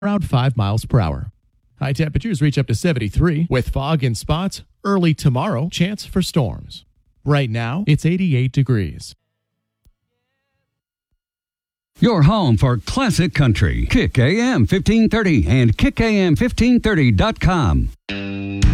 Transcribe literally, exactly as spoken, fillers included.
around five miles per hour. High temperatures reach up to seventy-three, with fog in spots. Early tomorrow, chance for storms. Right now, it's eighty-eight degrees. Your home for classic country. Kick A M fifteen thirty and kick A M fifteen thirty dot com.